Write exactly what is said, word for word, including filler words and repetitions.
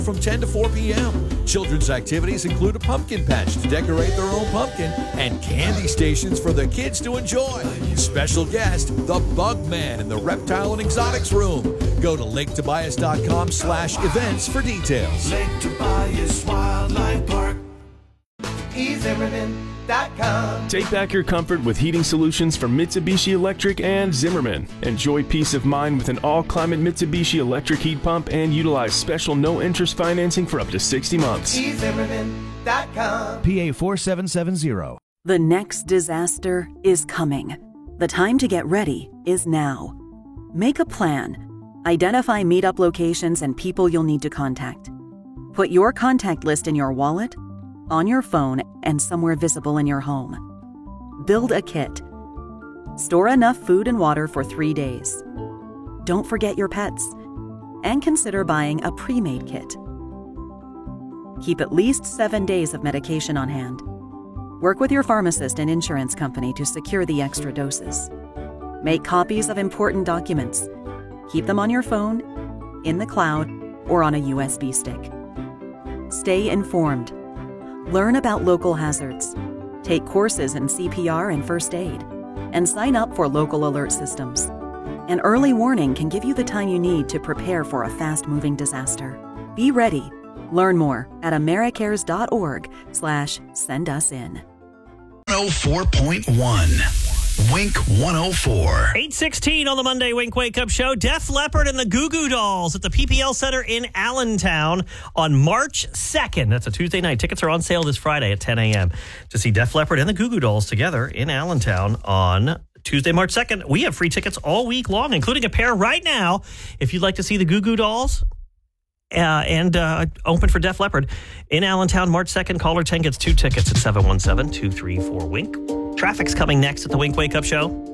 from ten to four p.m. Children's activities include a pumpkin patch to decorate their own pumpkin and candy stations for the kids to enjoy. Special guest, the Bug Man in the Reptile and Exotics Room. Go to lake tobias dot com slash events for details. Lake Tobias Wildlife Park. e zimmerman dot com. Take back your comfort with heating solutions from Mitsubishi Electric and Zimmerman. Enjoy peace of mind with an all-climate Mitsubishi electric heat pump and utilize special no-interest financing for up to sixty months. e zimmerman dot com. P A four seven seven zero. The next disaster is coming. The time to get ready is now. Make a plan. Identify meetup locations and people you'll need to contact. Put your contact list in your wallet, on your phone, and somewhere visible in your home. Build a kit. Store enough food and water for three days. Don't forget your pets. And consider buying a pre-made kit. Keep at least seven days of medication on hand. Work with your pharmacist and insurance company to secure the extra doses. Make copies of important documents. Keep them on your phone, in the cloud, or on a U S B stick. Stay informed. Learn about local hazards. Take courses in C P R and first aid. And sign up for local alert systems. An early warning can give you the time you need to prepare for a fast-moving disaster. Be ready. Learn more at americares.org slash send us in. one oh four point one. Wink one oh four. eight sixteen on the Monday Wink Wake Up Show. Def Leppard and the Goo Goo Dolls at the P P L Center in Allentown on March second. That's a Tuesday night. Tickets are on sale this Friday at ten a.m. to see Def Leppard and the Goo Goo Dolls together in Allentown on Tuesday, March second. We have free tickets all week long, including a pair right now. If you'd like to see the Goo Goo Dolls uh, and uh, open for Def Leppard in Allentown, March second, caller ten gets two tickets at seven one seven, two three four, W I N K. Traffic's coming next at the Wink Wake Up Show.